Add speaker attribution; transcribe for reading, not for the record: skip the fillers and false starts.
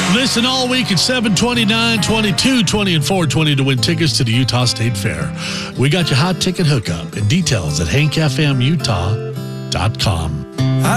Speaker 1: Listen all week at 7:29, 22, 20, and 4:20 to win tickets to the Utah State Fair. We got your hot ticket hookup and details at hankfmutah.com.